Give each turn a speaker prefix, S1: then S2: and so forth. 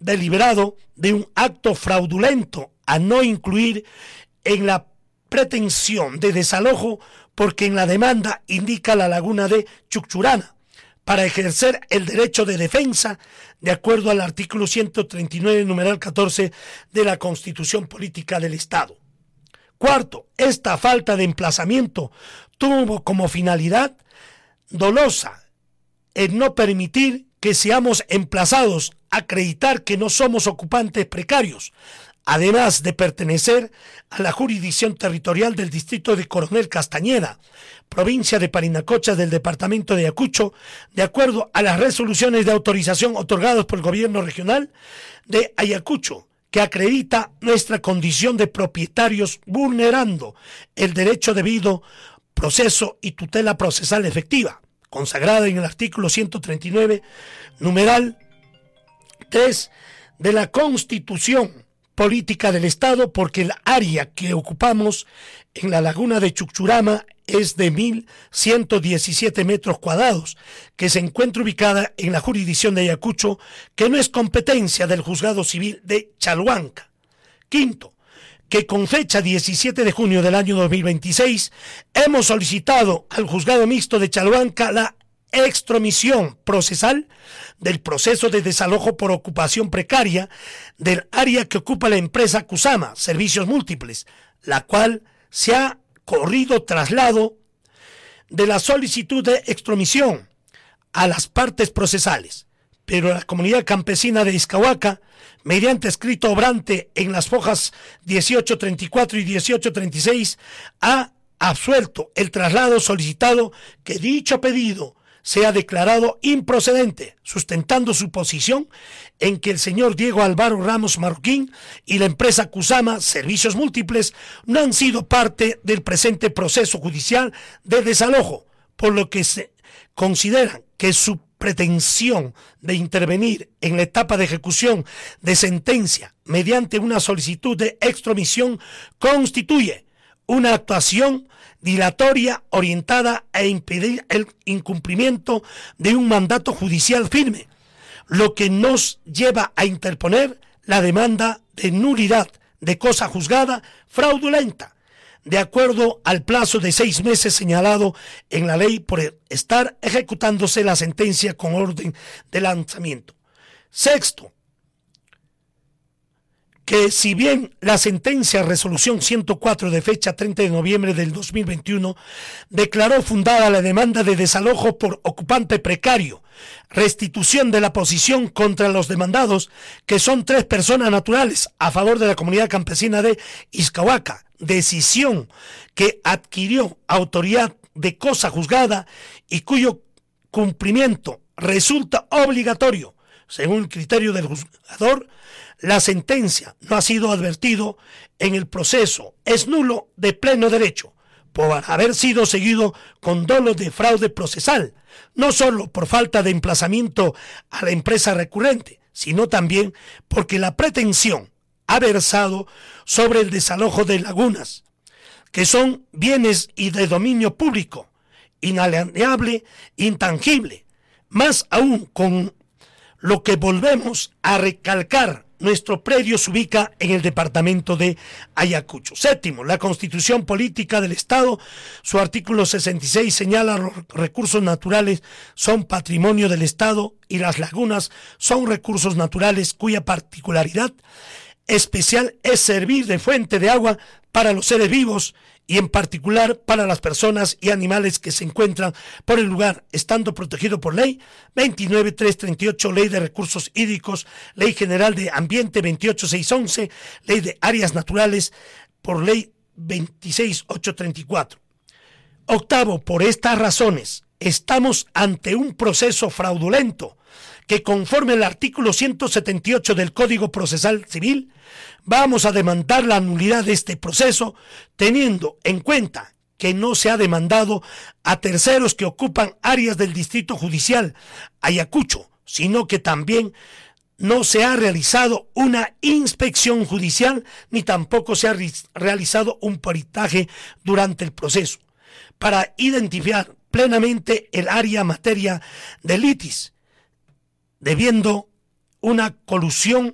S1: deliberado de un acto fraudulento a no incluir en la pretensión de desalojo, porque en la demanda indica la laguna de Chuchurama, para ejercer el derecho de defensa de acuerdo al artículo 139, numeral 14 de la Constitución Política del Estado. Cuarto, esta falta de emplazamiento tuvo como finalidad dolosa el no permitir que seamos emplazados a acreditar que no somos ocupantes precarios, además de pertenecer a la jurisdicción territorial del distrito de Coronel Castañeda, provincia de Parinacocha del departamento de Ayacucho, de acuerdo a las resoluciones de autorización otorgadas por el gobierno regional de Ayacucho, que acredita nuestra condición de propietarios vulnerando el derecho debido, proceso y tutela procesal efectiva, consagrada en el artículo 139, numeral 3 de la Constitución Política del Estado, porque el área que ocupamos en la laguna de Chuchurama es de 1.117 metros cuadrados, que se encuentra ubicada en la jurisdicción de Ayacucho, que no es competencia del Juzgado Civil de Chalhuanca. Quinto, que con fecha 17 de junio del año 2026 hemos solicitado al Juzgado Mixto de Chalhuanca la extromisión procesal del proceso de desalojo por ocupación precaria del área que ocupa la empresa Cusama Servicios Múltiples, la cual se ha corrido traslado de la solicitud de extromisión a las partes procesales, pero la comunidad campesina de Izcahuaca, mediante escrito obrante en las fojas 1834 y 1836, ha absuelto el traslado solicitado, que dicho pedido sea declarado improcedente, sustentando su posición en que el señor Diego Álvaro Ramos Marroquín y la empresa Cusama Servicios Múltiples no han sido parte del presente proceso judicial de desalojo, por lo que se consideran que su pretensión de intervenir en la etapa de ejecución de sentencia mediante una solicitud de extromisión constituye una actuación dilatoria orientada a impedir el incumplimiento de un mandato judicial firme, lo que nos lleva a interponer la demanda de nulidad de cosa juzgada fraudulenta, de acuerdo al plazo de 6 meses señalado en la ley por estar ejecutándose la sentencia con orden de lanzamiento. Sexto, que si bien la sentencia resolución 104 de fecha 30 de noviembre del 2021 declaró fundada la demanda de desalojo por ocupante precario, restitución de la posición contra los demandados, que son 3 personas naturales a favor de la comunidad campesina de Izcahuaca, decisión que adquirió autoridad de cosa juzgada y cuyo cumplimiento resulta obligatorio, según el criterio del juzgador, la sentencia no ha sido advertido en el proceso, es nulo de pleno derecho, por haber sido seguido con dolo de fraude procesal, no solo por falta de emplazamiento a la empresa recurrente, sino también porque la pretensión ha versado sobre el desalojo de lagunas, que son bienes y de dominio público, inalienable, intangible, más aún con lo que volvemos a recalcar. Nuestro predio se ubica en el departamento de Ayacucho. Séptimo, la Constitución Política del Estado, su artículo 66 señala los recursos naturales son patrimonio del Estado y las lagunas son recursos naturales cuya particularidad especial es servir de fuente de agua para los seres vivos y en particular para las personas y animales que se encuentran por el lugar, estando protegido por ley 29.338, Ley de Recursos Hídricos, Ley General de Ambiente 28.611, Ley de Áreas Naturales por ley 26.834. Octavo, por estas razones, estamos ante un proceso fraudulento que, conforme al artículo 178 del Código Procesal Civil, vamos a demandar la nulidad de este proceso, teniendo en cuenta que no se ha demandado a terceros que ocupan áreas del Distrito Judicial Ayacucho, sino que también no se ha realizado una inspección judicial ni tampoco se ha realizado un peritaje durante el proceso para identificar plenamente el área materia de litis, debiendo una colusión